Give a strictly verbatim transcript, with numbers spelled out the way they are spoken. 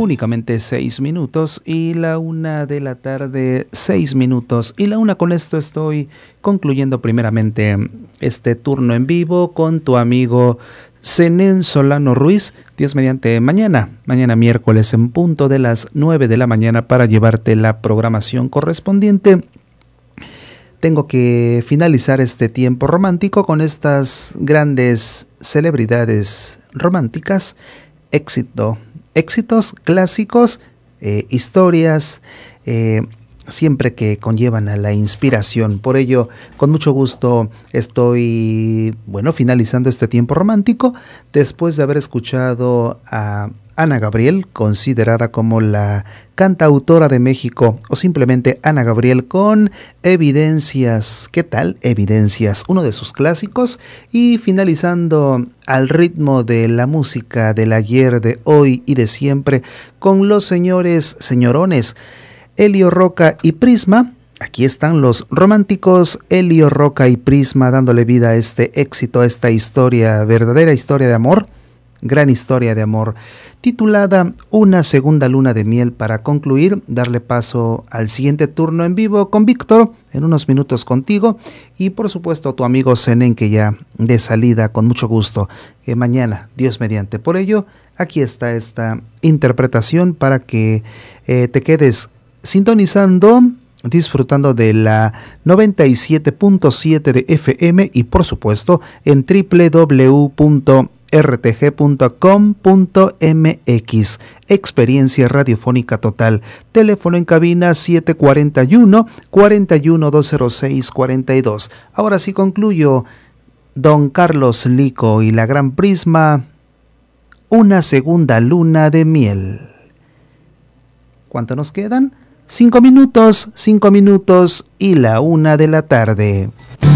únicamente seis minutos y la una de la tarde, seis minutos. Y la una, con esto estoy concluyendo primeramente este turno en vivo con tu amigo Zenén Solano Ruiz. Dios mediante, mañana, mañana miércoles en punto de las nueve de la mañana para llevarte la programación correspondiente. Tengo que finalizar este tiempo romántico con estas grandes celebridades románticas, éxito, éxitos clásicos, eh, historias, eh, siempre que conllevan a la inspiración. Por ello, con mucho gusto estoy, bueno, finalizando este tiempo romántico después de haber escuchado a Ana Gabriel, considerada como la cantautora de México, o simplemente Ana Gabriel con Evidencias. ¿Qué tal? Evidencias, uno de sus clásicos. Y finalizando al ritmo de la música del ayer, de hoy y de siempre, con los señores, señorones, Elio Roca y Prisma. Aquí están los románticos Elio Roca y Prisma dándole vida a este éxito, a esta historia, verdadera historia de amor, gran historia de amor, titulada Una segunda luna de miel. Para concluir, darle paso al siguiente turno en vivo con Víctor, en unos minutos contigo, y por supuesto tu amigo Zenén, que ya de salida, con mucho gusto, que mañana, Dios mediante. Por ello, aquí está esta interpretación para que eh, te quedes sintonizando, disfrutando de la noventa y siete punto siete de F M y por supuesto en doble u doble u doble u punto r t g punto com punto m x. Experiencia radiofónica total. Teléfono en cabina siete cuatro uno, cuatro uno, dos cero seis, cuarenta y dos. Ahora sí concluyo. Don Carlos Lico y la gran Prisma, Una segunda luna de miel. ¿Cuánto nos quedan? Cinco minutos, cinco minutos y la una de la tarde.